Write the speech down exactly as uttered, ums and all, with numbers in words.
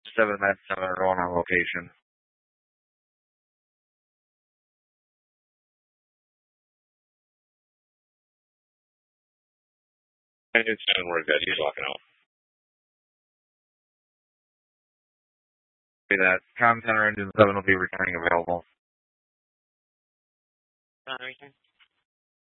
seven nine seven are on our location. And it's seven, we're good. He's walking out. See that. Com Center Engine seven will be returning available. Not anything.